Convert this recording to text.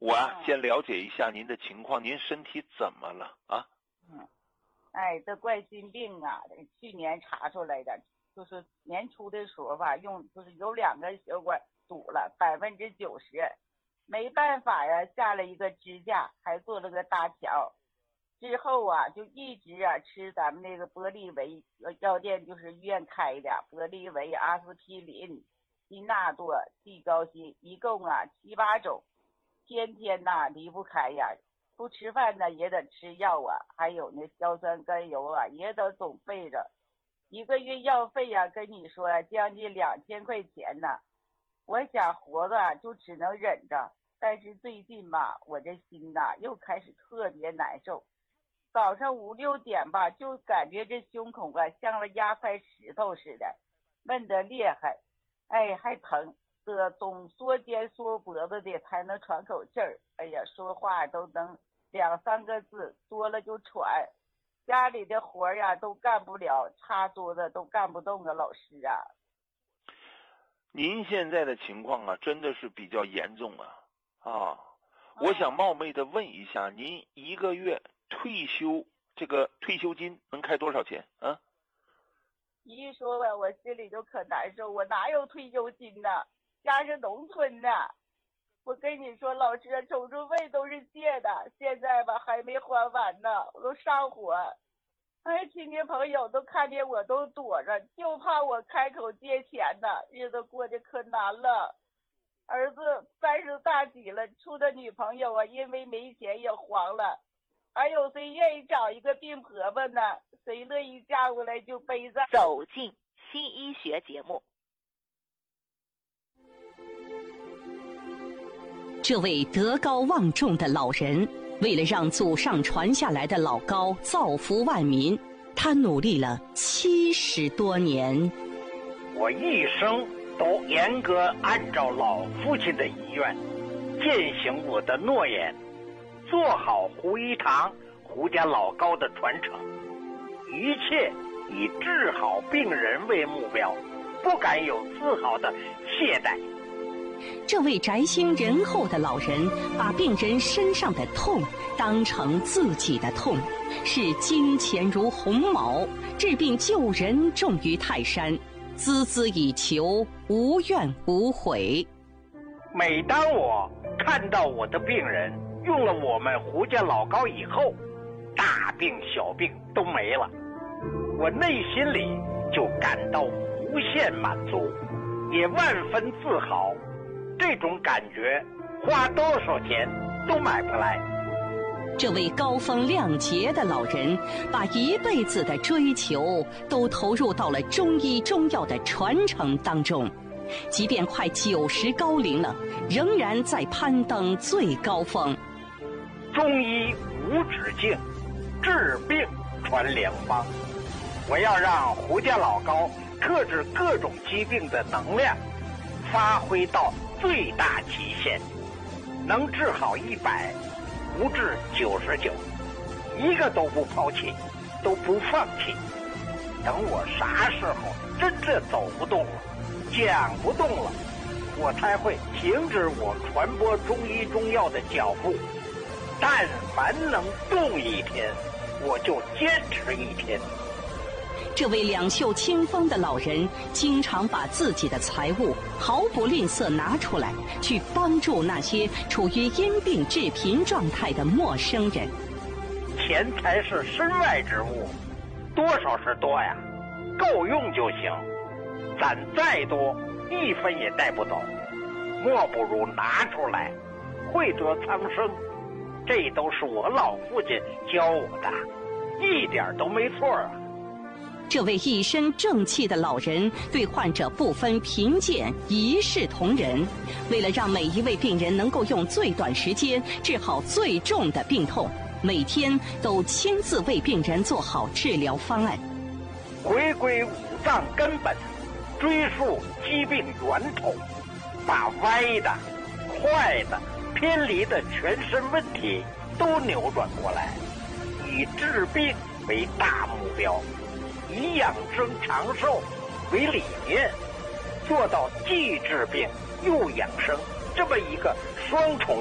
我先了解一下您的情况，您身体怎么了啊？ 这冠心病啊，去年查出来的，就是年初的时候吧，就是有2个血管堵了90%，没办法呀，下了一个支架，还做了个搭桥。之后啊，就一直吃咱们那个博利维药店，就是医院开的博利维、阿司匹林、辛纳多、地高辛，一共7、8种，天天离不开呀。不吃饭呢也得吃药还有那硝酸甘油也得总备着。1个月药费跟你说将近2000块钱呢。我想活着就只能忍着，但是最近吧，我这心又开始特别难受。早上5、6点吧，就感觉这胸口像了压块石头似的，闷得厉害，还疼，总缩肩缩脖子的才能喘口气儿。说话都能2、3个字，多了就喘。家里的活都干不了，擦桌子都干不动老师您现在的情况真的是比较严重我想冒昧的问一下，您1个月退休金能开多少钱啊？ 一说我心里就可难受，我哪有退休金呢？家是农村的。我跟你说，老师手术费都是借的，现在吧还没还完呢，我都上火。亲戚朋友都看见我都躲着，就怕我开口借钱呢，日子过得可难了。儿子30大几了，处的女朋友因为没钱也黄了。还有谁愿意找一个病婆婆呢？谁乐意嫁过来就背着走进新医学节目。 这位德高望重的老人，为了让祖上传下来的老高造福万民，他努力了70多年。 我一生都严格按照老父亲的遗愿，践行我的诺言，做好胡一堂、胡家老高的传承，一切以治好病人为目标，不敢有丝毫的懈怠。 这位宅心仁厚的老人，把病人身上的痛当成自己的痛，视金钱如鸿毛，治病救人重于泰山，孜孜以求，无怨无悔。 每当我看到我的病人用了我们胡家老高以后，大病小病都没了，我内心里就感到无限满足，也万分自豪。这种感觉花多少钱都买不来。 这位高风亮节的老人，把一辈子的追求都投入到了中医中药的传承当中，即便快90高龄了，仍然在攀登最高峰。 中医无止境，治病传良方。我要让胡家老高克制各种疾病的能量发挥到最大极限，能治好100，不治99，一个都不抛弃，都不放弃。等我啥时候真正走不动了，讲不动了，我才会停止我传播中医中药的脚步。但凡能动一天，我就坚持1天。 这位两袖清风的老人，经常把自己的财物毫不吝啬拿出来，去帮助那些处于因病致贫状态的陌生人。 钱财是身外之物，多少是多呀，够用就行。攒再多，1分也带不走，莫不如拿出来，惠泽苍生。这都是我老父亲教我的，一点都没错啊。 这位一身正气的老人对患者不分贫贱，一视同仁。为了让每一位病人能够用最短时间治好最重的病痛，每天都亲自为病人做好治疗方案。 回归5脏根本，追溯疾病源头，把歪的、坏的、偏离的全身问题都扭转过来，以治病为大目标，以养生长寿为理念，做到既治病又养生这么一个双重